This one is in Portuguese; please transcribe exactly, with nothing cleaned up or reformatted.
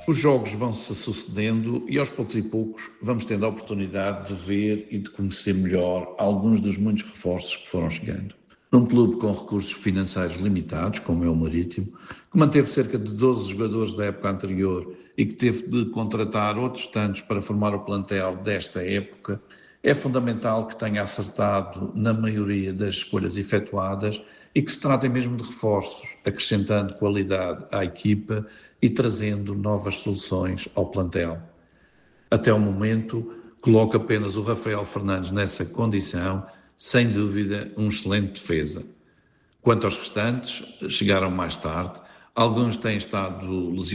Os jogos vão-se sucedendo e aos poucos e poucos vamos tendo a oportunidade de ver e de conhecer melhor alguns dos muitos reforços que foram chegando. Num clube com recursos financeiros limitados, como é o Marítimo, que manteve cerca de doze jogadores da época anterior e que teve de contratar outros tantos para formar o plantel desta época, é fundamental que tenha acertado na maioria das escolhas efetuadas e que se tratem mesmo de reforços, acrescentando qualidade à equipa e trazendo novas soluções ao plantel. Até o momento, coloco apenas o Rafael Fernandes nessa condição, sem dúvida um excelente defesa. Quanto aos restantes, chegaram mais tarde, alguns têm estado lesionados,